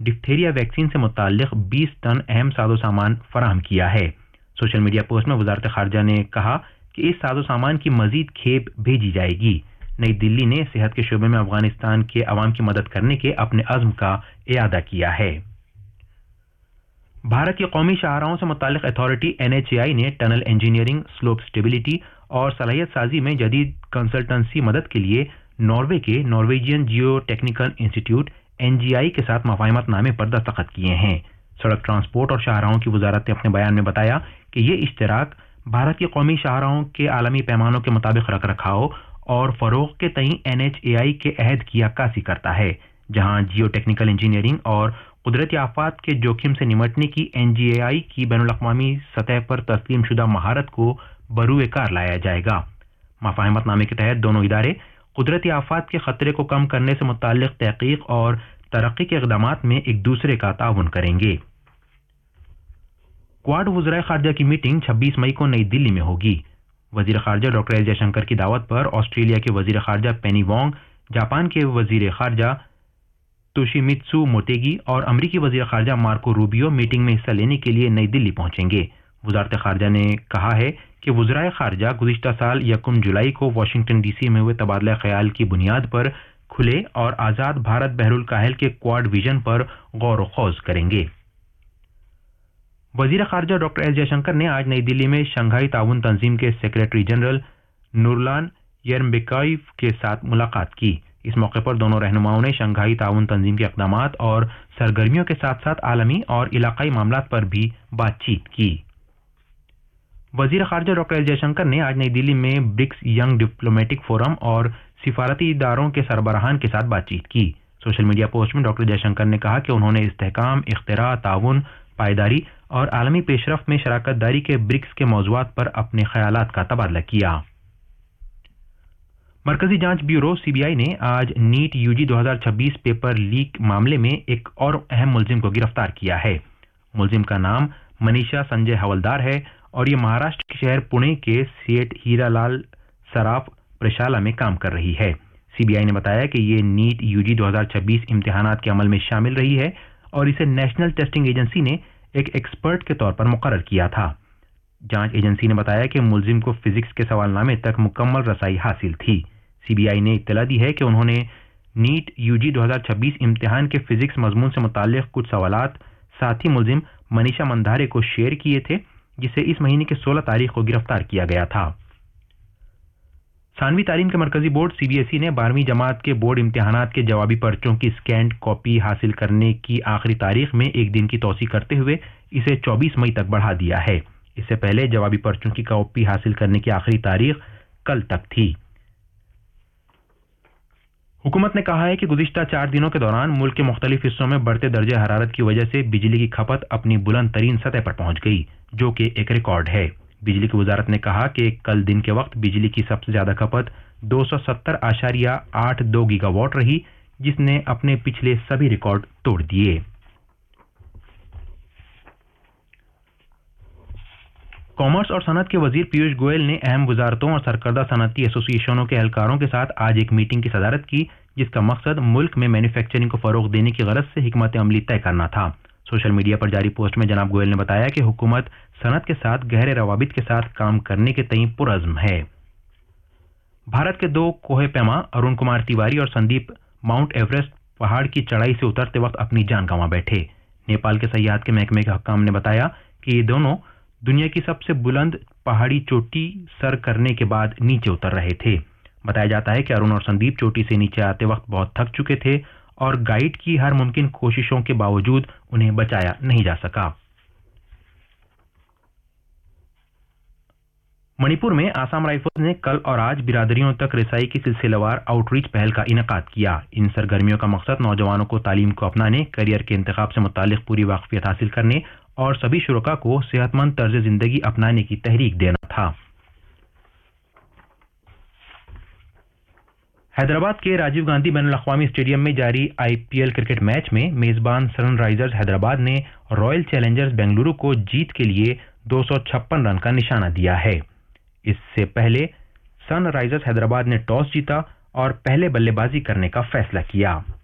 ڈپتھیریا vaccine سے متعلق 20 ton اہم ساز و سامان فراہم کیا ہے۔ سوشل میڈیا پوسٹ میں وزارت خارجہ نے کہا کہ اس ساز و سامان کی مزید کھیپ بھیجی جائے گی۔ نئی دلی نے صحت کے شعبے میں افغانستان کے عوام کی مدد کرنے کے اپنے عزم کا اعادہ کیا ہے۔ بھارت کی قومی شاہراہوں سے متعلق اتھارٹی NHAI نے ٹنل انجینئرنگ، سلوپ سٹیبلٹی اور صلاحیت سازی میں جدید کنسلٹنسی مدد کے لیے ناروے کے Norwegian Jio technical institute NGI کے ساتھ مفاہمت نامے پر دستخط کیے ہیں۔ سڑک ٹرانسپورٹ اور شاہراہوں کی وزارت نے اپنے بیان میں بتایا کہ یہ اشتراک بھارت کی قومی شاہراہوں کے عالمی پیمانوں کے مطابق رکھ رکھاؤ اور فروغ کے تئیں NHAI کے عہد کی عکاسی کرتا ہے، جہاں جیو ٹیکنیکل انجینئرنگ اور قدرتی آفات کے جوخم سے نمٹنے کی NGAI کی بین الاقوامی سطح پر تسلیم شدہ مہارت کو بروئے کار لایا جائے گا۔ مفاہمت نامے کے تحت دونوں ادارے قدرتی آفات کے خطرے کو کم کرنے سے متعلق تحقیق اور ترقی کے اقدامات میں ایک دوسرے کا تعاون کریں گے۔ کواد وزرائے خارجہ کی میٹنگ 26 مئی کو نئی دلی میں ہوگی۔ وزیر خارجہ ڈاکٹر ایس جے شنکر کی دعوت پر آسٹریلیا کے وزیر خارجہ پینی وانگ، جاپان کے وزیر خارجہ توشیمیتسو موٹیگی اور امریکی وزیر خارجہ مارکو روبیو میٹنگ میں حصہ لینے کے لیے نئی دلی پہنچیں گے۔ وزارت خارجہ نے کہا ہے کہ وزرائے خارجہ گزشتہ سال 1 جولائی کو واشنگٹن ڈی سی میں ہوئے تبادلہ خیال کی بنیاد پر کھلے اور آزاد بھارت بحر الکاہل کے کواد ویژن پر غور و خوض کریں گے۔ وزیر خارجہ ڈاکٹر ایس جے شنکر نے آج نئی دلی میں شنگھائی تعاون تنظیم کے سیکریٹری جنرل نورلان یرمبیکائیف کے ساتھ ملاقات کی۔ اس موقع پر دونوں رہنماؤں نے شنگھائی تعاون تنظیم کے اقدامات اور سرگرمیوں کے ساتھ ساتھ عالمی اور علاقائی معاملات پر بھی بات چیت کی۔ وزیر خارجہ ڈاکٹر ایس جے شنکر نے آج نئی دلی میں برکس ینگ ڈپلومیٹک فورم اور سفارتی اداروں کے سربراہان کے ساتھ بات چیت کی۔ سوشل میڈیا پوسٹ میں ڈاکٹر جے شنکر نے کہا کہ انہوں نے استحکام، اختراع، تعاون، پائیداری اور عالمی پیش رفت میں شراکت داری کے برکس کے موضوعات پر اپنے خیالات کا تبادلہ کیا۔ مرکزی جانچ بیورو CBI نے آج نیٹ UG 2026 پیپر لیک معاملے میں ایک اور اہم ملزم کو گرفتار کیا ہے۔ ملزم کا نام منیشا سنجے حولدار ہے اور یہ مہاراشٹر کے شہر پونے کے سیٹ ہیرا لال سراف پرشالہ میں کام کر رہی ہے۔ CBI نے بتایا کہ یہ نیٹ UG 2026 امتحانات کے عمل میں شامل رہی ہے اور اسے نیشنل ٹیسٹنگ ایجنسی نے ایک ایکسپرٹ کے طور پر مقرر کیا تھا۔ جانچ ایجنسی نے بتایا کہ ملزم کو فزکس کے سوال نامے تک مکمل رسائی حاصل تھی۔ CBI نے اطلاع دی ہے کہ انہوں نے نیٹ UG 2026 امتحان کے فزکس مضمون سے متعلق کچھ سوالات ساتھی ملزم منیشا مندھارے کو شیئر کیے تھے، جسے اس مہینے کی 16 تاریخ کو گرفتار کیا گیا تھا۔ ثانوی تعلیم کے مرکزی بورڈ CBSE نے 12ویں جماعت کے بورڈ امتحانات کے جوابی پرچوں کی اسکینڈ کاپی حاصل کرنے کی آخری تاریخ میں ایک دن کی توسیع کرتے ہوئے اسے 24 مئی تک بڑھا دیا ہے۔ اس سے پہلے جوابی پرچوں کی کاپی حاصل کرنے کی آخری تاریخ کل تک تھی۔ حکومت نے کہا ہے کہ گزشتہ 4 دنوں کے دوران ملک کے مختلف حصوں میں بڑھتے درجہ حرارت کی وجہ سے بجلی کی کھپت اپنی بلند ترین سطح پر پہنچ گئی، جو کہ ایک ریکارڈ ہے۔ بجلی کی وزارت نے کہا کہ کل دن کے وقت بجلی کی سب سے زیادہ کھپت 270.82 گیگا واٹ رہی، جس نے اپنے پچھلے سبھی ریکارڈ توڑ دیے۔ کامرس اور صنعت کے وزیر پیوش گوئل نے اہم وزارتوں اور سرکردہ صنعتی ایسوسی ایشنوں کے اہلکاروں کے ساتھ آج ایک میٹنگ کی صدارت کی، جس کا مقصد ملک میں مینوفیکچرنگ کو فروغ دینے کی غرض سے حکمت عملی طے کرنا تھا۔ سوشل میڈیا پر جاری پوسٹ میں جناب گوئل نے بتایا کہ حکومت صنعت کے ساتھ گہرے روابط کے ساتھ کام کرنے کے تئیں پرعزم ہے۔ بھارت کے 2 کوہ پیما ارون کمار تیواری اور سندیپ ماؤنٹ ایوریسٹ پہاڑ کی چڑھائی سے اترتے وقت اپنی جان گنوا بیٹھے۔ نیپال کے سیاحت کے محکمے کے حکام نے بتایا کہ یہ دونوں دنیا کی سب سے بلند پہاڑی چوٹی سر کرنے کے بعد نیچے اتر رہے تھے۔ بتایا جاتا ہے کہ ارون اور سندیپ چوٹی سے نیچے آتے وقت بہت تھک چکے تھے اور گائیڈ کی ہر ممکن کوششوں کے باوجود انہیں بچایا نہیں جا سکا۔ منی پور میں آسام رائفلز نے کل اور آج برادریوں تک رسائی کی سلسلہ وار آؤٹ ریچ پہل کا انعقاد کیا۔ ان سرگرمیوں کا مقصد نوجوانوں کو تعلیم کو اپنانے، کیریئر کے انتخاب سے متعلق پوری واقفیت حاصل کرنے اور سبھی شرکاء کو صحت مند طرز زندگی اپنانے کی تحریک دینا تھا۔ حیدرآباد کے راجیو گاندھی بین الاقوامی اسٹیڈیم میں جاری IPL کرکٹ میچ میں میزبان سن رائزرز حیدرآباد نے رائل چیلنجرز بنگلورو کو جیت کے لیے 256 رن کا نشانہ دیا ہے۔ اس سے پہلے سن رائزرز حیدرآباد نے ٹاس جیتا اور پہلے بلے بازی کرنے کا فیصلہ کیا۔